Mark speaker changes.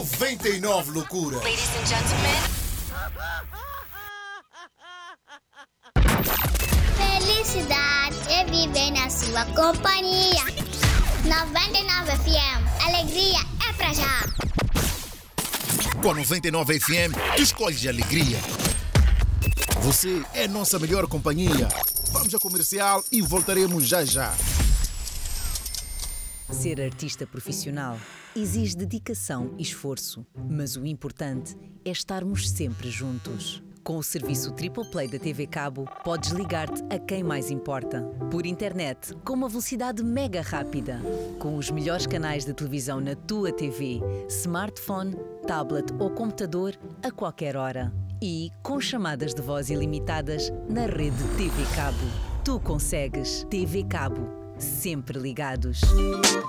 Speaker 1: 99 loucura.
Speaker 2: Ladies and gentlemen.
Speaker 3: Felicidade é viver na sua companhia. 99 FM, alegria é pra já.
Speaker 1: Com a 99 FM, tu escolhes alegria. Você é nossa melhor companhia. Vamos ao comercial e voltaremos já já.
Speaker 4: Ser artista profissional exige dedicação e esforço, mas o importante é estarmos sempre juntos. Com o serviço Triple Play da TV Cabo, podes ligar-te a quem mais importa. Por internet, com uma velocidade mega rápida. Com os melhores canais de televisão na tua TV, smartphone, tablet ou computador a qualquer hora. E com chamadas de voz ilimitadas na rede TV Cabo. Tu consegues. TV Cabo. Sempre ligados.